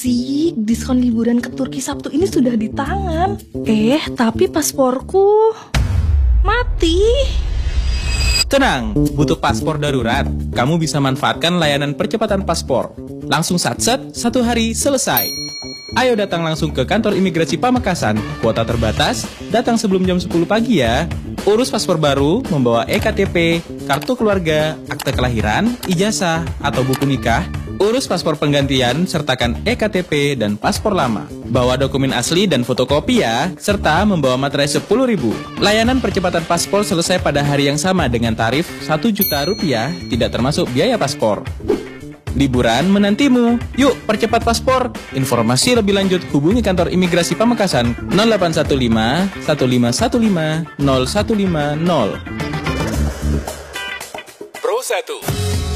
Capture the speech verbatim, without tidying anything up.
Sih, diskon liburan ke Turki Sabtu ini sudah di tangan. Eh, tapi pasporku mati. Tenang, butuh paspor darurat. Kamu bisa manfaatkan layanan percepatan paspor. Langsung sat-set, satu hari selesai. Ayo datang langsung ke kantor imigrasi Pamekasan. Kuota terbatas, datang sebelum jam sepuluh pagi ya. Urus paspor baru, membawa E K T P, kartu keluarga, akte kelahiran, ijazah, atau buku nikah. Urus paspor penggantian, sertakan E K T P dan paspor lama. Bawa dokumen asli dan fotokopi ya, serta membawa materai sepuluh ribu. Layanan percepatan paspor selesai pada hari yang sama dengan tarif satu juta rupiah, tidak termasuk biaya paspor. Liburan menantimu. Yuk, percepat paspor. Informasi lebih lanjut hubungi kantor imigrasi Pamekasan nol delapan satu lima, satu lima satu lima, nol satu lima nol. Pro satu.